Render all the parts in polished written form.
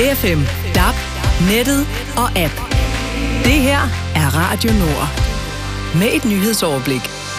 FM, DAB, nettet og app. Det her er Radio Nord. Med et nyhedsoverblik.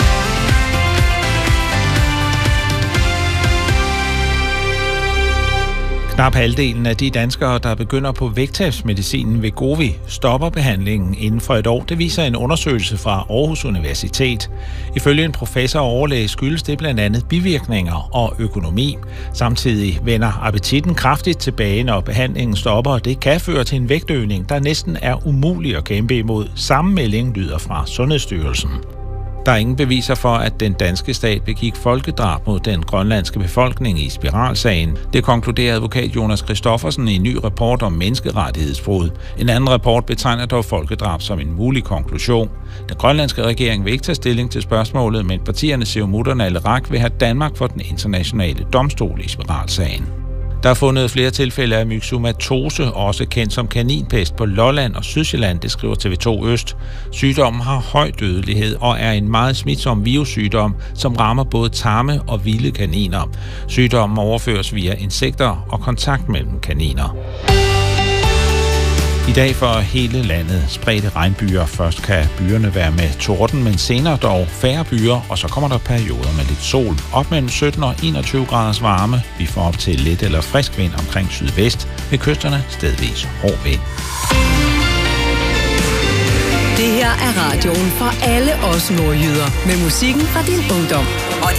Knap halvdelen af de danskere, der begynder på vægttabsmedicinen Wegovy, stopper behandlingen inden for et år. Det viser en undersøgelse fra Aarhus Universitet. Ifølge en professor og overlæge skyldes det blandt andet bivirkninger og økonomi. Samtidig vender appetitten kraftigt tilbage, når behandlingen stopper, og det kan føre til en vægtøgning, der næsten er umulig at kæmpe imod. Samme melding lyder fra Sundhedsstyrelsen. Der er ingen beviser for, at den danske stat begik folkedrab mod den grønlandske befolkning i spiralsagen. Det konkluderer advokat Jonas Christoffersen i en ny rapport om menneskerettighedsbrud. En anden rapport betegner dog folkedrab som en mulig konklusion. Den grønlandske regering vil ikke tage stilling til spørgsmålet, men partierne Siumut og Naleraq vil have Danmark for den internationale domstol i spiralsagen. Der er fundet flere tilfælde af myxomatose, også kendt som kaninpest på Lolland og Sydsjælland, det skriver TV2 Øst. Sygdommen har høj dødelighed og er en meget smitsom virussygdom, som rammer både tamme og vilde kaniner. Sygdommen overføres via insekter og kontakt mellem kaniner. I dag for hele landet spredte regnbyer. Først kan byerne være med torden, men senere dog færre byer, og så kommer der perioder med lidt sol. Op mellem 17 og 21 graders varme. Vi får op til lidt eller frisk vind omkring sydvest. Ved kysterne stedvis hård vind. Det her er radioen for alle os nordjyder. Med musikken fra din ungdom.